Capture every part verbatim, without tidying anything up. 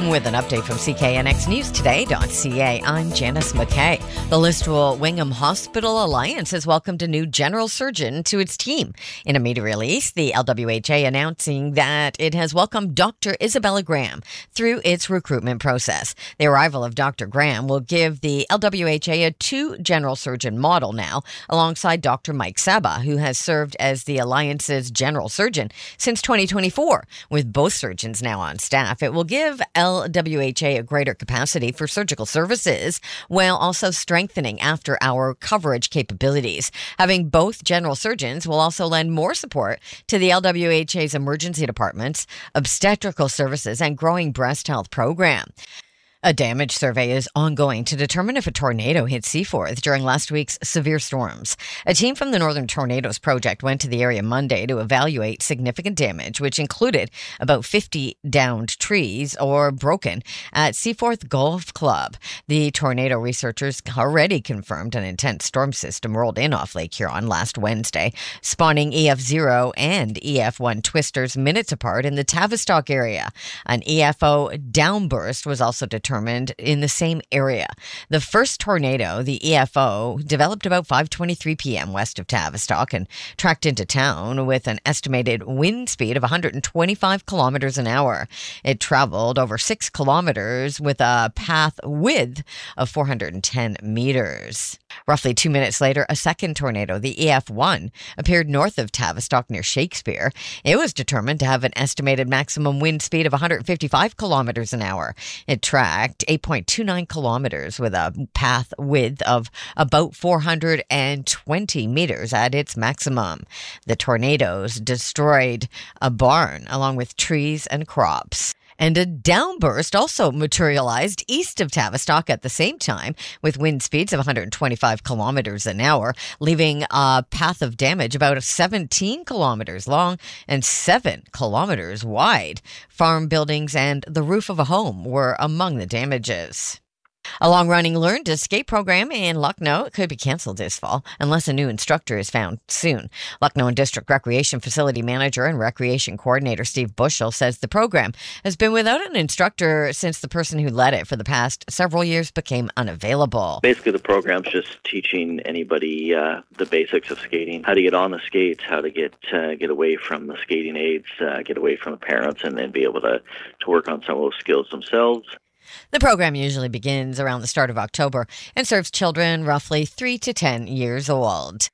With an update from C K N X News Today dot C A, I'm Janice McKay. The Listowel Wingham Hospital Alliance has welcomed a new general surgeon to its team. In a media release, the L W H A announcing that it has welcomed Doctor Isabella Graham through its recruitment process. The arrival of Doctor Graham will give the L W H A a two general surgeon model now, alongside Doctor Mike Saba, who has served as the Alliance's general surgeon since twenty twenty-four. With both surgeons now on staff, it will give L W H A a greater capacity for surgical services while also strengthening after-hour coverage capabilities. Having both general surgeons will also lend more support to the L W H A's emergency departments, obstetrical services, and growing breast health program. A damage survey is ongoing to determine if a tornado hit Seaforth during last week's severe storms. A team from the Northern Tornadoes Project went to the area Monday to evaluate significant damage, which included about fifty downed trees or broken at Seaforth Golf Club. The tornado researchers already confirmed an intense storm system rolled in off Lake Huron last Wednesday, spawning E F zero and E F one twisters minutes apart in the Tavistock area. An E F O downburst was also determined in the same area. The first tornado, the E F O, developed about five twenty-three p.m. west of Tavistock and tracked into town with an estimated wind speed of one hundred twenty-five kilometers an hour. It traveled over six kilometers with a path width of four hundred ten meters. Roughly two minutes later, a second tornado, the E F one, appeared north of Tavistock near Shakespeare. It was determined to have an estimated maximum wind speed of one hundred fifty-five kilometers an hour. It tracked eight point two nine kilometers with a path width of about four hundred twenty meters at its maximum. The tornadoes destroyed a barn along with trees and crops. And a downburst also materialized east of Tavistock at the same time, with wind speeds of one hundred twenty-five kilometers an hour, leaving a path of damage about seventeen kilometers long and seven kilometers wide. Farm buildings and the roof of a home were among the damages. A long-running Learn to Skate program in Lucknow could be cancelled this fall unless a new instructor is found soon. Lucknow District Recreation Facility Manager and Recreation Coordinator Steve Bushell says the program has been without an instructor since the person who led it for the past several years became unavailable. Basically, the program's just teaching anybody uh, the basics of skating, how to get on the skates, how to get uh, get away from the skating aids, uh, get away from the parents, and then be able to, to work on some of those skills themselves. The program usually begins around the start of October and serves children roughly three to ten years old.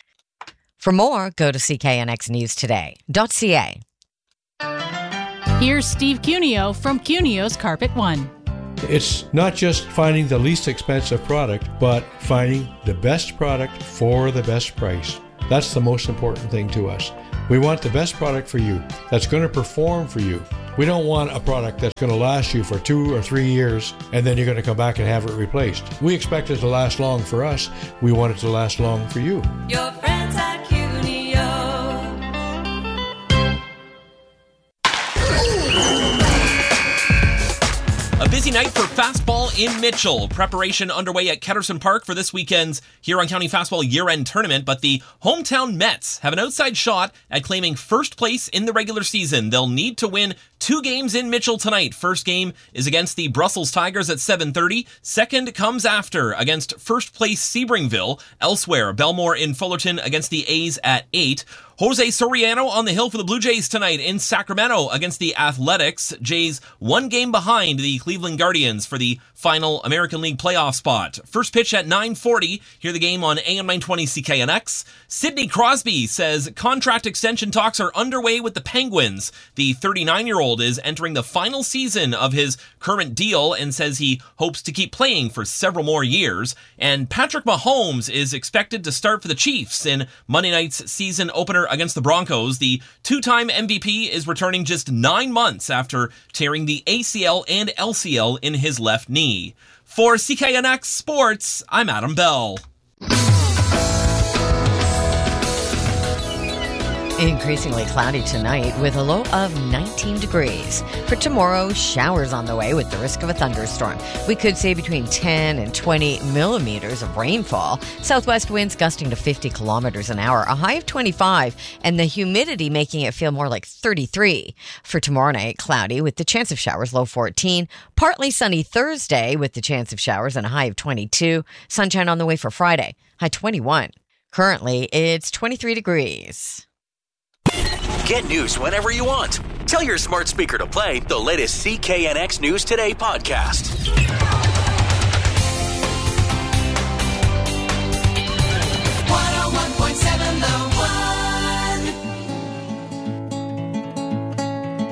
For more, go to C K N X News Today dot C A. Here's Steve Cuneo from Cuneo's Carpet One. It's not just finding the least expensive product, but finding the best product for the best price. That's the most important thing to us. We want the best product for you that's going to perform for you. We don't want a product that's going to last you for two or three years and then you're going to come back and have it replaced. We expect it to last long for us. We want it to last long for you. Your friends at Cuneo. A busy night for fastball in Mitchell. Preparation underway at Ketterson Park for this weekend's Huron County Fastball year-end tournament, but the hometown Mets have an outside shot at claiming first place in the regular season. They'll need to win two games in Mitchell tonight. First game is against the Brussels Tigers at seven thirty. Second comes after against first place Sebringville. Elsewhere, Belmore in Fullerton against the A's at eight. Jose Soriano on the hill for the Blue Jays tonight in Sacramento against the Athletics. Jays one game behind the Cleveland Guardians for the final American League playoff spot. First pitch at nine forty. Hear the game on A M nine twenty C K N X. Sidney Crosby says contract extension talks are underway with the Penguins. The thirty-nine-year-old is entering the final season of his current deal and says he hopes to keep playing for several more years. And Patrick Mahomes is expected to start for the Chiefs in Monday night's season opener against the Broncos. The two-time M V P is returning just nine months after tearing the A C L and L C L in his left knee. For C K N X Sports, I'm Adam Bell. Increasingly cloudy tonight with a low of nineteen degrees. For tomorrow, showers on the way with the risk of a thunderstorm. We could see between ten and twenty millimeters of rainfall. Southwest winds gusting to fifty kilometers an hour, a high of twenty-five, and the humidity making it feel more like thirty-three. For tomorrow night, cloudy with the chance of showers, low fourteen. Partly sunny Thursday with the chance of showers and a high of twenty-two. Sunshine on the way for Friday, high twenty-one. Currently, it's twenty-three degrees. Get news whenever you want. Tell your smart speaker to play the latest C K N X News Today podcast.